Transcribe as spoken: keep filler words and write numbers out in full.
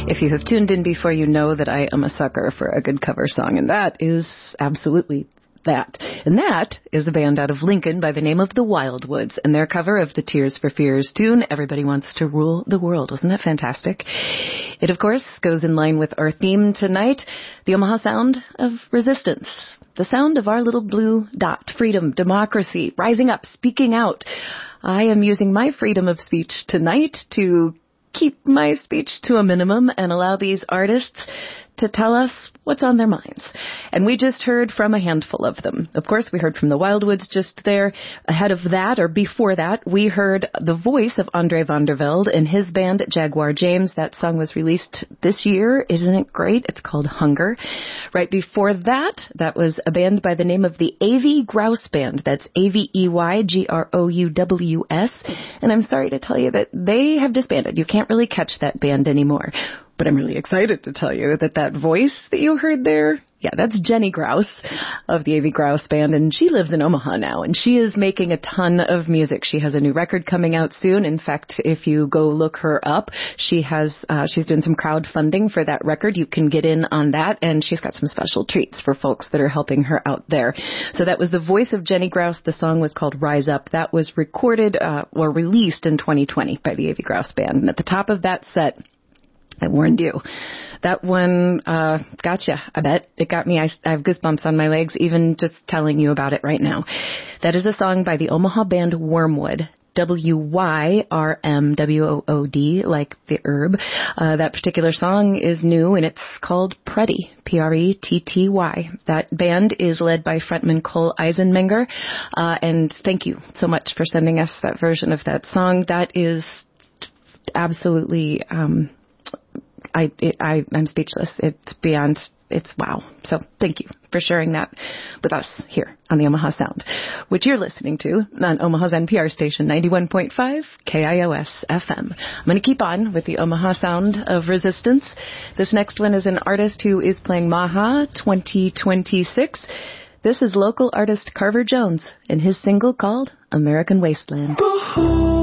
If you have tuned in before, you know that I am a sucker for a good cover song, and that is absolutely that. And that is a band out of Lincoln by the name of the Wildwoods, and their cover of the Tears for Fears tune, Everybody Wants to Rule the World. Wasn't that fantastic? It, of course, goes in line with our theme tonight, the Omaha sound of resistance. The sound of our little blue dot, freedom, democracy, rising up, speaking out. I am using my freedom of speech tonight to keep my speech to a minimum and allow these artists to tell us what's on their minds. And we just heard from a handful of them. Of course, we heard from the Wildwoods just there. Ahead of that, or before that, we heard the voice of Andre van der Velde and his band, Jaguar James. That song was released this year. Isn't it great? It's called Hunger. Right before that, that was a band by the name of the A V Grouse Band. That's A V E Y G R O U W S. And I'm sorry to tell you that they have disbanded. You can't really catch that band anymore. But I'm really excited to tell you that that voice that you heard there, yeah, that's Jenny Grouse of the A V Grouse Band, and she lives in Omaha now, and she is making a ton of music. She has a new record coming out soon. In fact, if you go look her up, she has, uh, she's doing some crowdfunding for that record. You can get in on that, and she's got some special treats for folks that are helping her out there. So that was the voice of Jenny Grouse. The song was called Rise Up. That was recorded, uh, or released in twenty twenty by the A V Grouse Band. And at the top of that set, I warned you. That one uh gotcha, I bet. It got me. I, I have goosebumps on my legs even just telling you about it right now. That is a song by the Omaha band Wormwood. W Y R M W O O D, like the herb. Uh, that particular song is new, and it's called Pretty, P R E T T Y. That band is led by frontman Cole Eisenmenger. Uh, and thank you so much for sending us that version of that song. That is absolutely... Um, I, it, I, I'm speechless. It's beyond, it's wow. So thank you for sharing that with us here on the Omaha Sound, which you're listening to on Omaha's N P R station, ninety-one point five K I O S F M. I'm going to keep on with the Omaha Sound of Resistance. This next one is an artist who is playing Maha twenty twenty-six. This is local artist Carver Jones and his single called American Wasteland.